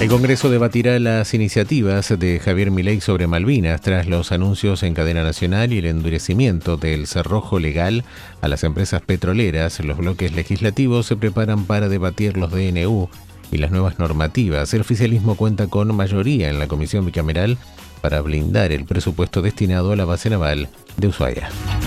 El Congreso debatirá las iniciativas de Javier Milei sobre Malvinas tras los anuncios en cadena nacional y el endurecimiento del cerrojo legal a las empresas petroleras. Los bloques legislativos se preparan para debatir los DNU y las nuevas normativas. El oficialismo cuenta con mayoría en la comisión bicameral para blindar el presupuesto destinado a la base naval de Ushuaia.